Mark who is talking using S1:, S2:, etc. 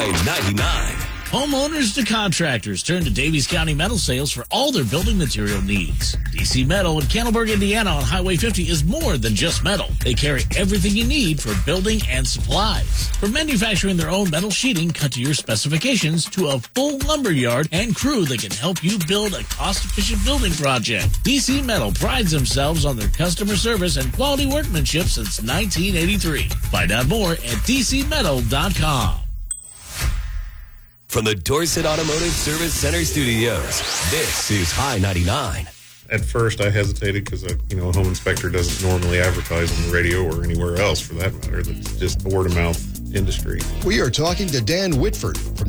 S1: High 99.
S2: Homeowners to contractors turn to Davies County Metal Sales for all their building material needs. DC Metal in Candleburg, Indiana on Highway 50 is more than just metal. They carry everything you need for building and supplies. From manufacturing their own metal sheeting cut to your specifications to a full lumber yard and crew that can help you build a cost-efficient building project. DC Metal prides themselves on their customer service and quality workmanship since 1983. Find out more at dcmetal.com.
S1: From the Dorset Automotive Service Center studios, this is High 99.
S3: At first, I hesitated because a home inspector doesn't normally advertise on the radio or anywhere else, for that matter. That's just a word-of-mouth industry.
S4: We are talking to Dan Whitford from